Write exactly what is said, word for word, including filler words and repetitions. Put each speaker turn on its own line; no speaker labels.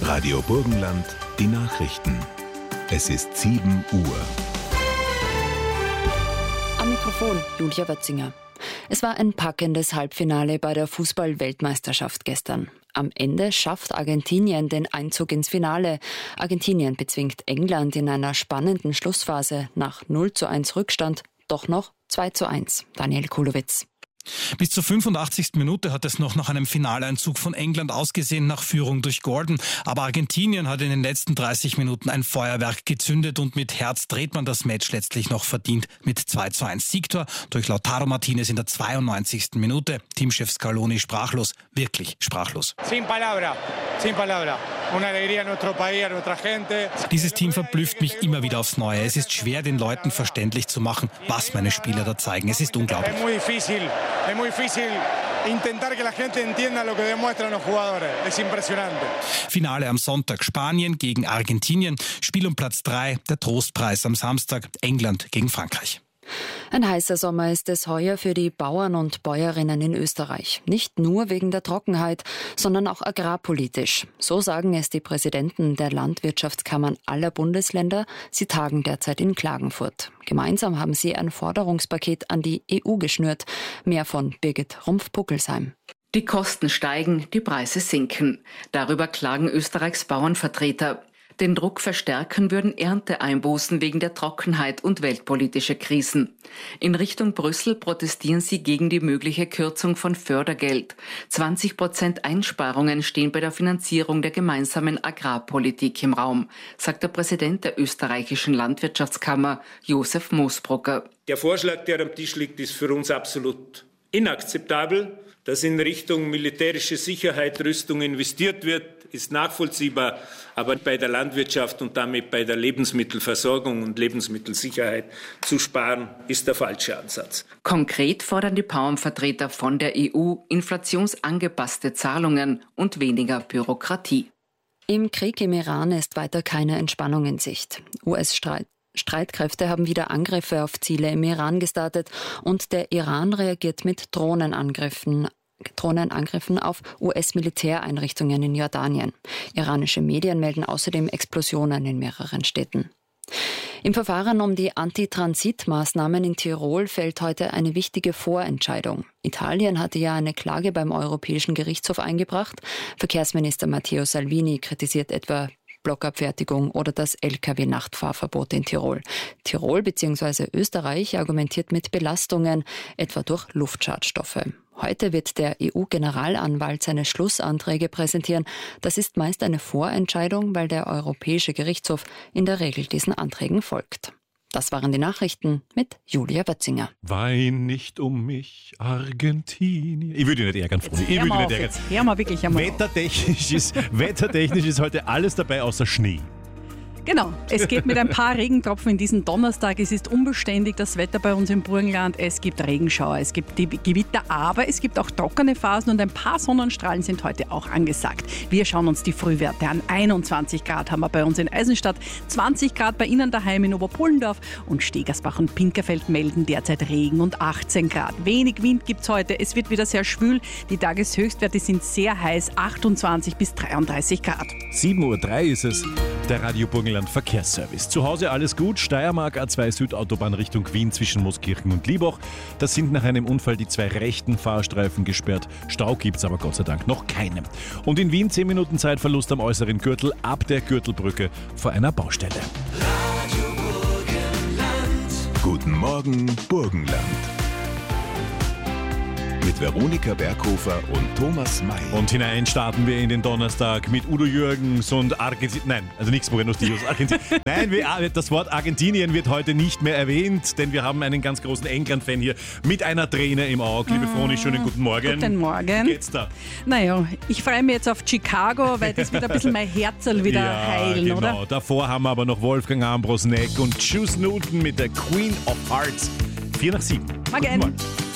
Radio Burgenland, die Nachrichten. Es ist sieben Uhr.
Am Mikrofon Julia Wötzinger. Es war ein packendes Halbfinale bei der Fußball-Weltmeisterschaft gestern. Am Ende schafft Argentinien den Einzug ins Finale. Argentinien bezwingt England in einer spannenden Schlussphase nach null zu eins Rückstand, doch noch zwei zu eins. Daniel Kulowitz.
Bis zur fünfundachtzigsten Minute hat es noch nach einem Finaleinzug von England ausgesehen, nach Führung durch Gordon. Aber Argentinien hat in den letzten dreißig Minuten ein Feuerwerk gezündet und mit Herz dreht man das Match letztlich noch verdient mit zwei zu eins. Siegtor durch Lautaro Martinez in der zweiundneunzigsten Minute. Teamchef Scaloni sprachlos, wirklich sprachlos.
Sin palabra, sin palabra. Una alegría a nuestro país, a nuestra gente.
Dieses Team verblüfft mich immer wieder aufs Neue. Es ist schwer, den Leuten verständlich zu machen, was meine Spieler da zeigen. Es ist unglaublich.
Es muy difícil, es muy difícil intentar que la gente entienda lo que demuestran los jugadores. Es impresionante.
Finale am Sonntag, Spanien gegen Argentinien. Spiel um Platz drei, der Trostpreis am Samstag, England gegen Frankreich.
Ein heißer Sommer ist es heuer für die Bauern und Bäuerinnen in Österreich. Nicht nur wegen der Trockenheit, sondern auch agrarpolitisch. So sagen es die Präsidenten der Landwirtschaftskammern aller Bundesländer. Sie tagen derzeit in Klagenfurt. Gemeinsam haben sie ein Forderungspaket an die E U geschnürt. Mehr von Birgit Rumpf-Puckelsheim.
Die Kosten steigen, die Preise sinken. Darüber klagen Österreichs Bauernvertreter. Den Druck verstärken würden Ernteeinbußen wegen der Trockenheit und weltpolitische Krisen. In Richtung Brüssel protestieren sie gegen die mögliche Kürzung von Fördergeld. zwanzig Prozent Einsparungen stehen bei der Finanzierung der gemeinsamen Agrarpolitik im Raum, sagt der Präsident der österreichischen Landwirtschaftskammer, Josef Moosbrucker.
Der Vorschlag, der am Tisch liegt, ist für uns absolut inakzeptabel. Dass in Richtung militärische Sicherheit, Rüstung investiert wird, ist nachvollziehbar. Aber bei der Landwirtschaft und damit bei der Lebensmittelversorgung und Lebensmittelsicherheit zu sparen, ist der falsche Ansatz.
Konkret fordern die Bauernvertreter von der E U inflationsangepasste Zahlungen und weniger Bürokratie.
Im Krieg im Iran ist weiter keine Entspannung in Sicht. U S-Streit. Streitkräfte haben wieder Angriffe auf Ziele im Iran gestartet und der Iran reagiert mit Drohnenangriffen, Drohnenangriffen auf U S-Militäreinrichtungen in Jordanien. Iranische Medien melden außerdem Explosionen in mehreren Städten. Im Verfahren um die Antitransitmaßnahmen in Tirol fällt heute eine wichtige Vorentscheidung. Italien hatte ja eine Klage beim Europäischen Gerichtshof eingebracht. Verkehrsminister Matteo Salvini kritisiert etwa Blockabfertigung oder das L K W-Nachtfahrverbot in Tirol. Tirol bzw. Österreich argumentiert mit Belastungen, etwa durch Luftschadstoffe. Heute wird der E U-Generalanwalt seine Schlussanträge präsentieren. Das ist meist eine Vorentscheidung, weil der Europäische Gerichtshof in der Regel diesen Anträgen folgt. Das waren die Nachrichten mit Julia Wötzinger.
Wein nicht um mich, Argentinien. Ich würde dich nicht ärgern, Freunde. Ich würde dich nicht ärgern.
Jetzt hör mal wirklich einmal
Wettertechnisch ist, wettertechnisch ist heute alles dabei außer Schnee.
Genau, es geht mit ein paar Regentropfen in diesen Donnerstag. Es ist unbeständig, das Wetter bei uns im Burgenland. Es gibt Regenschauer, es gibt die Gewitter, aber es gibt auch trockene Phasen und ein paar Sonnenstrahlen sind heute auch angesagt. Wir schauen uns die Frühwerte an. einundzwanzig Grad haben wir bei uns in Eisenstadt, zwanzig Grad bei Ihnen daheim in Oberpullendorf und Stegersbach und Pinkerfeld melden derzeit Regen und achtzehn Grad. Wenig Wind gibt es heute, es wird wieder sehr schwül. Die Tageshöchstwerte sind sehr heiß, achtundzwanzig bis dreiunddreißig Grad.
sieben Uhr drei ist es, der Radio Burgenland Verkehrsservice. Zu Hause alles gut. Steiermark A zwei Südautobahn Richtung Wien zwischen Mooskirchen und Liebach. Da sind nach einem Unfall die zwei rechten Fahrstreifen gesperrt. Stau gibt's aber Gott sei Dank noch keinen. Und in Wien zehn Minuten Zeitverlust am äußeren Gürtel ab der Gürtelbrücke vor einer Baustelle.
Radio Burgenland. Guten Morgen, Burgenland. Mit Veronika Berghofer und Thomas May.
Und hinein starten wir in den Donnerstag mit Udo Jürgens und Argentinien. Nein, also nichts Buenos Dias. Argentinien. Nein, wir, das Wort Argentinien wird heute nicht mehr erwähnt, denn wir haben einen ganz großen England-Fan hier mit einer Träne im Auge. Liebe Froni, schönen guten Morgen.
Guten Morgen.
Wie geht's da?
Naja, ich freue mich jetzt auf Chicago, weil das wird ein bisschen mein Herzl wieder
ja,
heilen,
genau.
oder?
Davor haben wir aber noch Wolfgang Ambros-Neck und Juice Newton mit der Queen of Hearts. vier nach sieben.
Morgen.